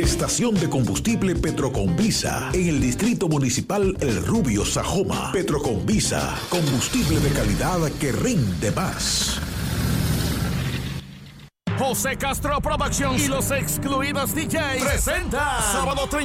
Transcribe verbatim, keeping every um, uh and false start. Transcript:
Estación de combustible Petroconvisa en el Distrito Municipal El Rubio, Sajoma. Petroconvisa, combustible de calidad que rinde más. José Castro Productions y los Excluidos D Js presenta sábado